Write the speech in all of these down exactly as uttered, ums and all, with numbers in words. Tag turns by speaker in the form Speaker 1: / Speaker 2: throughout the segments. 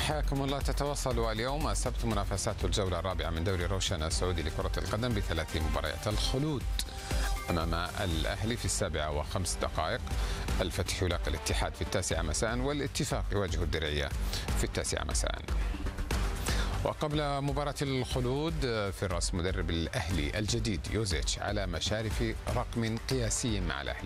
Speaker 1: حياكم الله. تتواصل اليوم السبت منافسات الجولة الرابعة من دوري روشن السعودي لكرة القدم بثلاثين مباريات. الخلود أمام الأهلي في السابعة وخمس دقائق، الفتح يلاقي الاتحاد في التاسعة مساء، والاتفاق يواجه الدرعية في التاسعة مساء. وقبل مباراة الخلود في الرأس مدرب الأهلي الجديد يوزيتش على مشارف رقم قياسي مع الأهلي.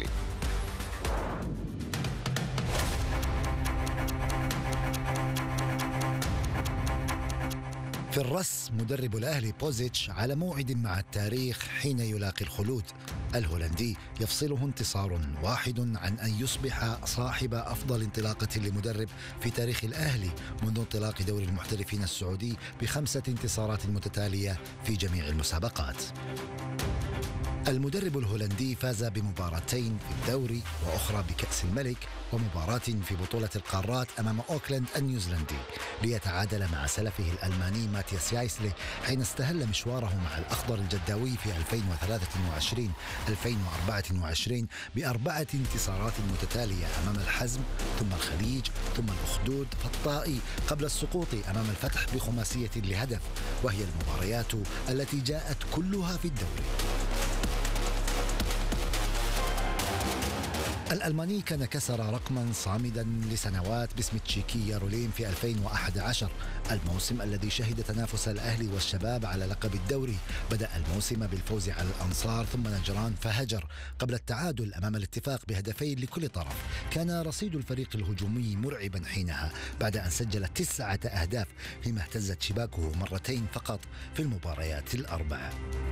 Speaker 2: في الرأس مدرب الأهلي بوزيتش على موعد مع التاريخ حين يلاقي الخلود. الهولندي يفصله انتصار واحد عن أن يصبح صاحب أفضل انطلاقة لمدرب في تاريخ الأهلي منذ انطلاق دوري المحترفين السعودي بخمسة انتصارات متتالية في جميع المسابقات. المدرب الهولندي فاز بمباراتين في الدوري وأخرى بكأس الملك ومباراة في بطولة القارات أمام أوكلاند النيوزيلندي، ليتعادل مع سلفه الألماني ماتياس يايسلي حين استهل مشواره مع الأخضر الجداوي في ألفين وثلاثة وعشرين ألفين وأربعة وعشرين بأربعة انتصارات متتالية أمام الحزم ثم الخليج ثم الأخدود فالطائي، قبل السقوط أمام الفتح بخماسية لهدف، وهي المباريات التي جاءت كلها في الدوري. الألماني كان كسر رقما صامدا لسنوات باسم تشيكي يارولين في ألفين وأحد عشر، الموسم الذي شهد تنافس الأهلي والشباب على لقب الدوري. بدأ الموسم بالفوز على الأنصار ثم نجران فهجر قبل التعادل أمام الاتفاق بهدفين لكل طرف. كان رصيد الفريق الهجومي مرعبا حينها بعد أن سجل تسعة أهداف فيما اهتزت شباكه مرتين فقط في المباريات الأربع.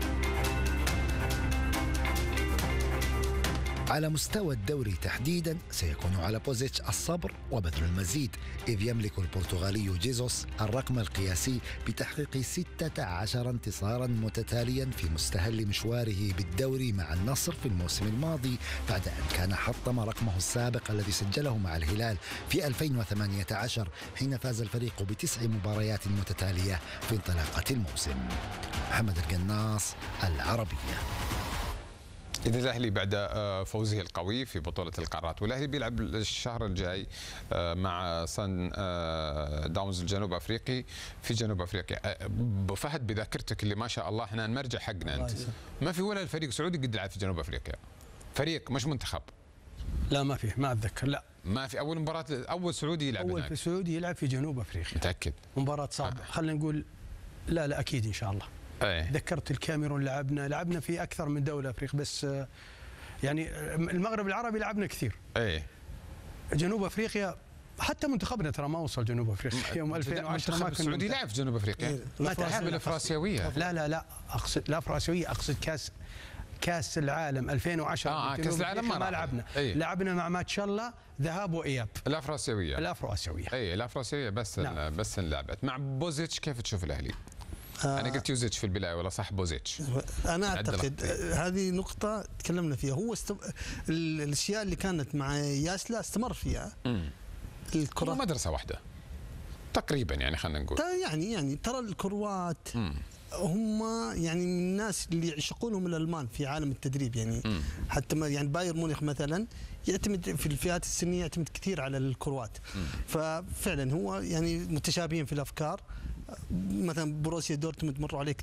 Speaker 2: على مستوى الدوري تحديدا سيكون على بوزيتش الصبر وبذل المزيد، إذ يملك البرتغالي جيزوس الرقم القياسي بتحقيق ستة عشر انتصارا متتاليا في مستهل مشواره بالدوري مع النصر في الموسم الماضي، بعد أن كان حطم رقمه السابق الذي سجله مع الهلال في ألفين وثمانية عشر حين فاز الفريق بتسع مباريات متتالية في انطلاقة الموسم. محمد القناص، العربية.
Speaker 1: إذا الأهلي بعد فوزه القوي في بطولة القارات، والأهلي بيلعب الشهر الجاي مع صن داونز الجنوب أفريقي في جنوب أفريقيا. فهد بذاكرتك اللي ما شاء الله احنا المرجع حقنا أنت، ما في ولا الفريق سعودي قد لعب في جنوب أفريقيا، فريق مش منتخب.
Speaker 3: لا ما في، ما أتذكر. لا
Speaker 1: ما في. أول مباراة أول سعودي يلعب
Speaker 3: أول
Speaker 1: هناك.
Speaker 3: في سعودي يلعب في جنوب أفريقيا.
Speaker 1: متأكد؟
Speaker 3: مباراة صعبة. آه. خلينا نقول لا لا أكيد إن شاء الله.
Speaker 1: أيه.
Speaker 3: ذكرت الكاميرون، لعبنا لعبنا في أكثر من دولة أفريقيا، بس يعني المغرب العربي لعبنا كثير.
Speaker 1: ايه
Speaker 3: جنوب افريقيا حتى منتخبنا ترى ما وصل جنوب افريقيا يوم ألفين وعشرة.
Speaker 1: المنتخب السعودي لعب في جنوب افريقيا.
Speaker 3: إيه.
Speaker 1: ما تلعب الافراسيويه.
Speaker 3: لا لا لا اقصد لا افراسيويه، اقصد كاس كاس العالم ألفين وعشرة.
Speaker 1: اه كاس العالم ما,
Speaker 3: ما لعبنا.
Speaker 1: ايه.
Speaker 3: لعبنا مع ماتشالله ذهاب واياب.
Speaker 1: الافراسيويه
Speaker 3: الافراسيويه
Speaker 1: اي الافراسيويه بس. نعم. بس لعبت مع بوزيتش. كيف تشوف الاهلي؟ آه أنا قلت يوزيتش في البداية ولا صح بوزيتش؟
Speaker 4: أنا أعتقد هذه نقطة تكلمنا فيها. هو استم... الأشياء اللي كانت مع ياسلا استمر فيها.
Speaker 1: امم الكرة مدرسة واحدة تقريبا، يعني خلينا نقول
Speaker 4: يعني يعني ترى الكروات مم. هم يعني من الناس اللي يعشقونهم الألمان في عالم التدريب، يعني مم. حتى ما يعني بايرن مونيخ مثلا يعتمد في الفئات السنية يعتمد كثير على الكروات. مم. ففعلا هو يعني متشابهين في الأفكار. مثلا بروسيا دورتموند مروا عليه